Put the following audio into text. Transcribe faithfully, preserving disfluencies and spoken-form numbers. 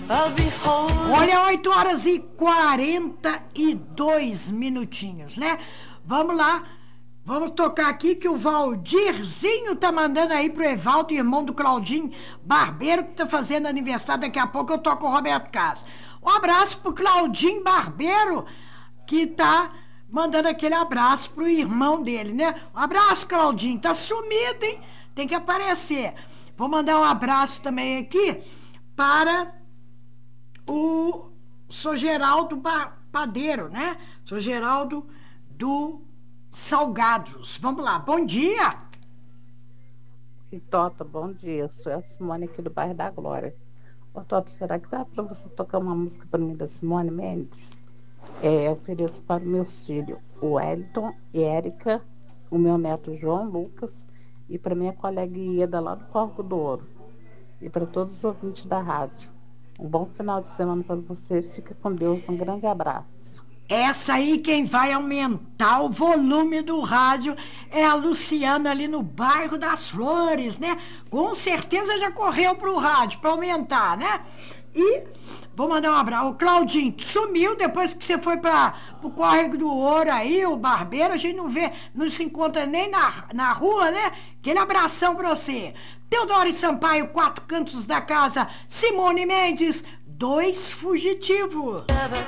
Olha, oito horas e quarenta e dois minutinhos, né? Vamos lá, vamos tocar aqui que o Valdirzinho tá mandando aí pro Evaldo, irmão do Claudinho Barbeiro, que tá fazendo aniversário. Daqui a pouco eu toco o Roberto Carlos. Um abraço pro Claudinho Barbeiro, que tá mandando aquele abraço pro irmão dele, né? Um abraço, Claudinho, tá sumido, hein? Tem que aparecer. Vou mandar um abraço também aqui para o Sr. Geraldo Padeiro, né? Sr. Geraldo do Salgados. Vamos lá, bom dia. E Tota, bom dia. Sou a Simone aqui do bairro da Glória. Ô Tota, será que dá para você tocar uma música para mim da Simone Mendes? É, eu ofereço para meus filhos, o Wellington e Érica, o meu neto João Lucas e para minha colega Ieda lá do Corpo do Ouro. E para todos os ouvintes da rádio. Um bom final de semana para você. Fica com Deus. Um grande abraço. Essa aí, quem vai aumentar o volume do rádio é a Luciana ali no bairro das Flores, né? Com certeza já correu pro rádio para aumentar, né? E vou mandar um abraço. O Claudinho sumiu depois que você foi para o Córrego do Ouro aí, o barbeiro. A gente não vê, não se encontra nem na, na rua, né? Aquele abração para você. Teodoro Sampaio, Quatro Cantos da Casa. Simone Mendes, Dois Fugitivos.